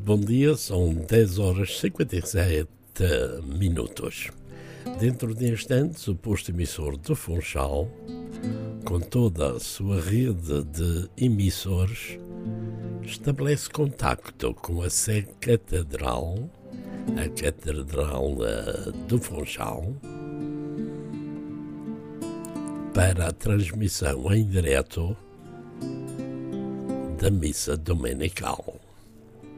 Bom dia, são 10 horas e 57 minutos. Dentro de instantes, o posto emissor do Funchal, com toda a sua rede de emissores, estabelece contacto com a Sé Catedral, a Catedral do Funchal, para a transmissão em direto da missa dominical.